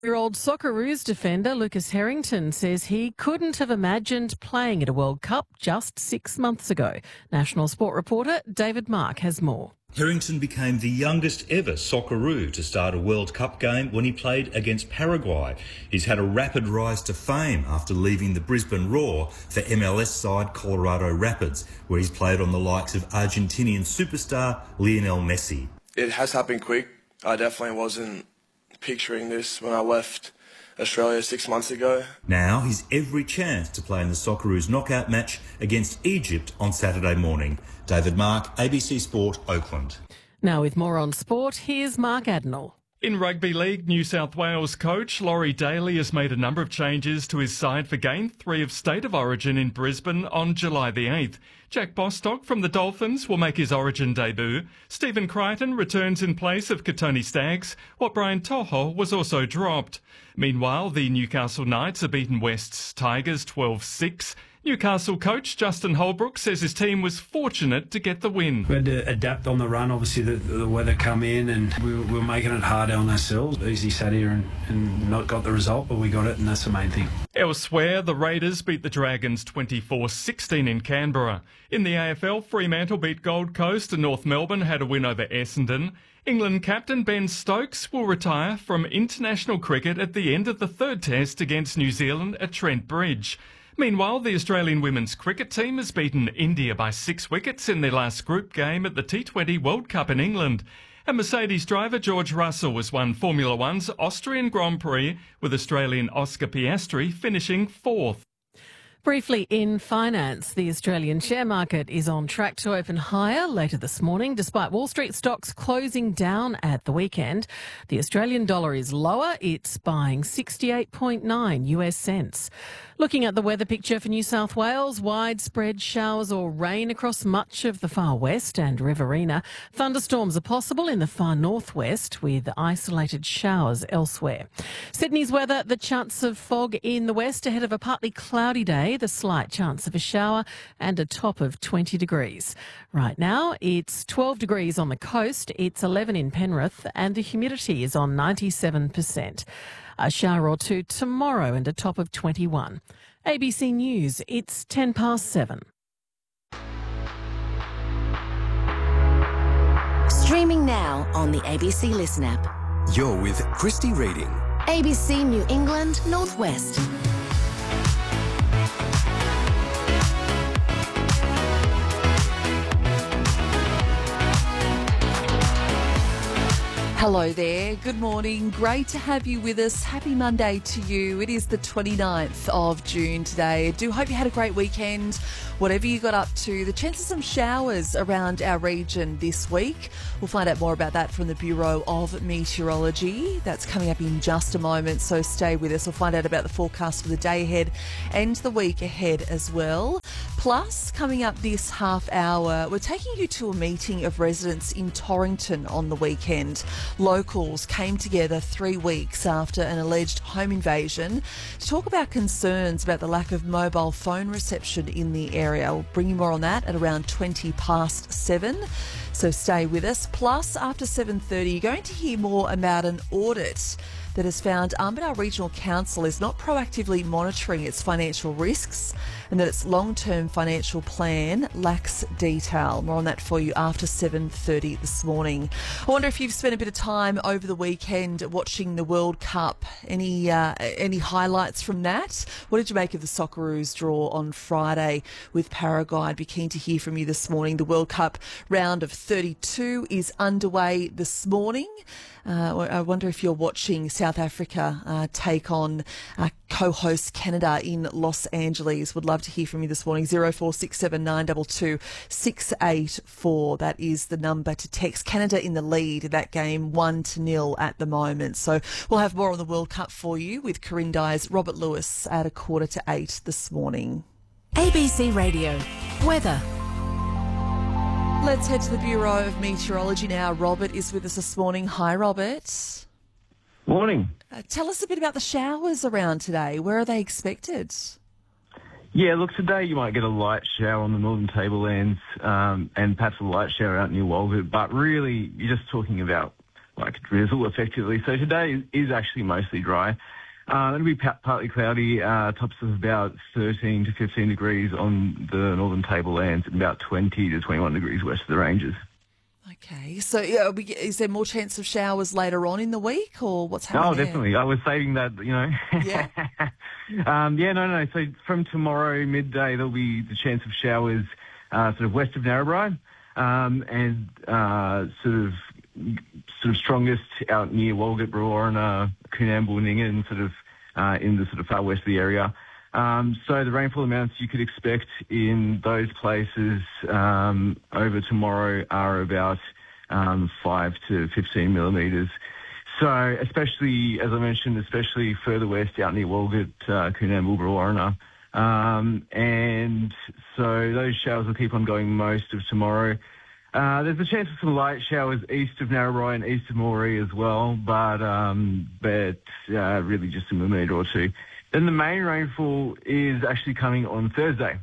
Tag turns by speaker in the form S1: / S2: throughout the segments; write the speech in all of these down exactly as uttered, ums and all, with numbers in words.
S1: Year-old Socceroos defender Lucas Harrington says he couldn't have imagined playing at a World Cup just six months ago. National Sport reporter David Mark has more.
S2: Harrington became the youngest ever Socceroo to start a World Cup game when he played against Paraguay. He's had a rapid rise to fame after leaving the Brisbane Roar for M L S side Colorado Rapids, where he's played on the likes of Argentinian superstar Lionel Messi.
S3: It has happened quick. I definitely wasn't picturing this when I left Australia six months ago.
S2: Now he's every chance to play in the Socceroos knockout match against Egypt on Saturday morning. David Mark, A B C Sport, Oakland.
S1: Now with more on sport, here's Mark Adenall.
S4: In Rugby League, New South Wales coach Laurie Daly has made a number of changes to his side for Game three of State of Origin in Brisbane on July the eighth. Jack Bostock from the Dolphins will make his Origin debut. Stephen Crichton returns in place of Katoni Staggs, while Brian Toho was also dropped. Meanwhile, the Newcastle Knights have beaten West's Tigers twelve six. Newcastle coach Justin Holbrook says his team was fortunate to get the win.
S5: We had to adapt on the run. Obviously, the, the weather come in and we were, we were making it harder on ourselves. Easy sat here and, and not got the result, but we got it, and that's the main thing.
S4: Elsewhere, the Raiders beat the Dragons twenty-four sixteen in Canberra. In the A F L, Fremantle beat Gold Coast and North Melbourne had a win over Essendon. England captain Ben Stokes will retire from international cricket at the end of the third test against New Zealand at Trent Bridge. Meanwhile, the Australian women's cricket team has beaten India by six wickets in their last group game at the T twenty World Cup in England. And Mercedes driver George Russell has won Formula One's Austrian Grand Prix, with Australian Oscar Piastri finishing fourth.
S1: Briefly in finance, the Australian share market is on track to open higher later this morning, despite Wall Street stocks closing down at the weekend. The Australian dollar is lower. It's buying sixty-eight point nine U S cents. Looking at the weather picture for New South Wales, widespread showers or rain across much of the far west and Riverina. Thunderstorms are possible in the far northwest, with isolated showers elsewhere. Sydney's weather, the chance of fog in the west ahead of a partly cloudy day, the slight chance of a shower and a top of twenty degrees. Right now, it's twelve degrees on the coast, it's eleven in Penrith, and the humidity is on ninety-seven percent. A shower or two tomorrow and a top of twenty-one. A B C News, it's ten past seven.
S6: Streaming now on the A B C Listen app.
S7: You're with Christy Reading.
S6: A B C New England Northwest.
S8: Hello there. Good morning. Great to have you with us. Happy Monday to you. It is the twenty-ninth of June today. I do hope you had a great weekend. Whatever you got up to, the chance of some showers around our region this week. We'll find out more about that from the Bureau of Meteorology. That's coming up in just a moment, so stay with us. We'll find out about the forecast for the day ahead and the week ahead as well. Plus, coming up this half hour, we're taking you to a meeting of residents in Torrington on the weekend. Locals came together three weeks after an alleged home invasion to talk about concerns about the lack of mobile phone reception in the area. We'll bring you more on that at around twenty past seven. So stay with us. Plus, after seven thirty, you're going to hear more about an audit that has found Armidale Regional Council is not proactively monitoring its financial risks and that its long-term financial plan lacks detail. More on that for you after seven thirty this morning. I wonder if you've spent a bit of time over the weekend watching the World Cup. Any uh, any highlights from that? What did you make of the Socceroos draw on Friday with Paraguay? I'd be keen to hear from you this morning. The World Cup round of thirty-two is underway this morning. Uh, I wonder if you're watching South Africa uh, take on uh, co-host Canada in Los Angeles. Would love to hear from you this morning. zero four six seven nine two two six eight four. That is the number to text. Canada in the lead in that game, one to nil at the moment. So we'll have more on the World Cup for you with Corinne Dyer's Robert Lewis at a quarter to eight this morning.
S6: A B C Radio. Weather.
S8: Let's head to the Bureau of Meteorology now. Robert is with us this morning. Hi, Robert.
S9: Morning.
S8: Uh, tell us a bit about the showers around today. Where are they expected?
S9: Yeah, look, today you might get a light shower on the northern tablelands um, and perhaps a light shower out near Walgett, but really you're just talking about like drizzle effectively. So today is actually mostly dry. Uh, it'll be pa- partly cloudy, uh, tops of about thirteen to fifteen degrees on the northern tablelands and about twenty to twenty-one degrees west of the ranges.
S8: Okay, so yeah, we, is there more chance of showers later on in the week, or what's happening
S9: Oh,
S8: there?
S9: definitely. I was saving that, you know.
S8: Yeah.
S9: um, yeah, no, no. So from tomorrow midday, there'll be the chance of showers uh, sort of west of Narrabri, um, and uh, sort of sort of strongest out near Walgett, Brewarrina, Coonamble, Nyngan, sort of uh, in the sort of far west of the area. Um, so the rainfall amounts you could expect in those places um, over tomorrow are about um, five to fifteen millimetres. So especially, as I mentioned, especially further west out near Walgett, uh, Coonamble, Brewarrina. Um, and so those showers will keep on going most of tomorrow. Uh, there's a chance of some light showers east of Narrabri and east of Moree as well, but um, but uh, really just a millimetre or two. Then the main rainfall is actually coming on Thursday.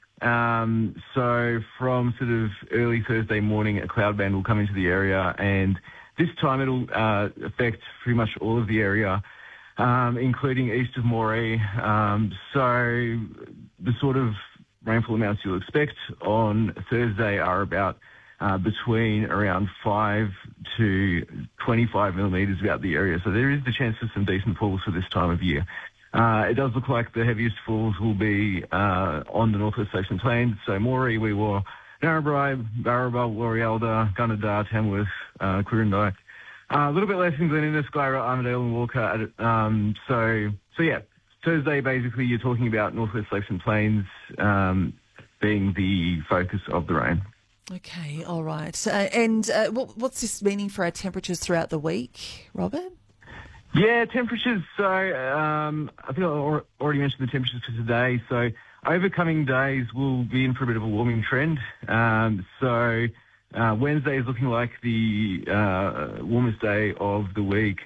S9: Um, so from sort of early Thursday morning, a cloud band will come into the area, and this time it'll uh, affect pretty much all of the area, um, including east of Moree. Um, so the sort of rainfall amounts you'll expect on Thursday are about uh, between around five to twenty-five millimetres about the area. So there is the chance for some decent falls for this time of year. Uh, it does look like the heaviest falls will be uh, on the northwest Slopes Plains. So Moree, Weewa, Narrabri, Barraba, Warialda, Gunnedah, Tamworth, uh, Quirindi. Uh, a little bit less in Glen Innes, Glyra, Armidale and Walker. Um, so, so yeah, Thursday basically you're talking about northwest Slopes Plains um, being the focus of the rain.
S8: Okay, all right. Uh, and uh, what, what's this meaning for our temperatures throughout the week, Robert?
S9: Yeah, temperatures. So um, I think I already mentioned the temperatures for today. So over coming days, we'll be in for a bit of a warming trend. Um, so uh, Wednesday is looking like the uh, warmest day of the week.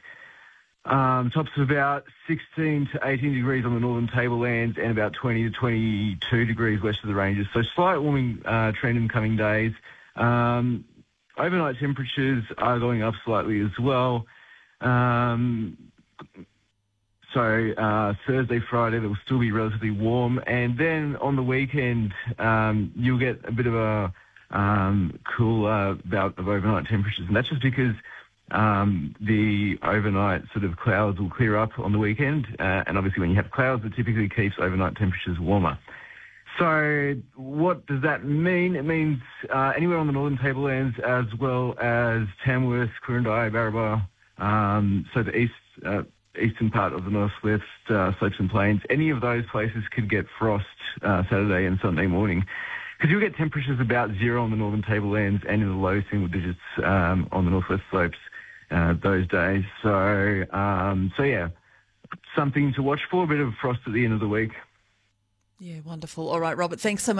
S9: Um, tops of about sixteen to eighteen degrees on the northern tablelands and about twenty to twenty-two degrees west of the ranges. So slight warming uh, trend in coming days. Um, overnight temperatures are going up slightly as well. Um, so uh, Thursday, Friday, they'll still be relatively warm, and then on the weekend um, you'll get a bit of a um, cooler bout of overnight temperatures, and that's just because um, the overnight sort of clouds will clear up on the weekend, uh, and obviously when you have clouds, it typically keeps overnight temperatures warmer. So what does that mean? It means uh, anywhere on the northern tablelands as well as Tamworth, Quirindi, Barraba. Um, so the east, uh, eastern part of the northwest uh, Slopes and Plains, any of those places could get frost uh, Saturday and Sunday morning, because you'll get temperatures about zero on the northern tablelands and in the low single digits um, on the northwest slopes uh, those days. So, um, so yeah, something to watch for, a bit of frost at the end of the week.
S8: Yeah, wonderful. All right, Robert, thanks so much.